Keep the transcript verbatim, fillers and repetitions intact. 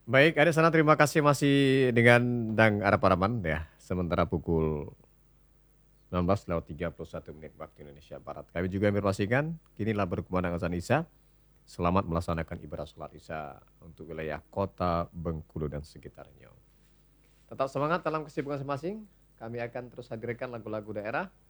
Baik, Adik Sana terima kasih masih dengan Dang Arab Paraman ya. Sementara pukul sembilan belas lewat tiga puluh satu menit waktu Indonesia Barat. Kami juga informasikan, kinilah berkumandang azan Isya. Selamat melaksanakan ibadah sholat Isya untuk wilayah kota Bengkulu dan sekitarnya. Tetap semangat dalam kesibukan masing-masing. Kami akan terus hadirkan lagu-lagu daerah